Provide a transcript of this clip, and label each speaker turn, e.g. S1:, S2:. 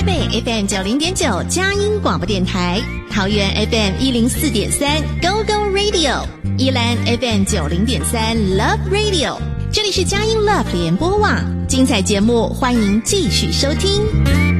S1: 台北 FM 90.9佳音广播电台，桃园 FM 104.3 Go Go Radio， 宜兰 FM 90.3 Love Radio。这里是佳音 Love 联播网，精彩节目欢迎继续收听。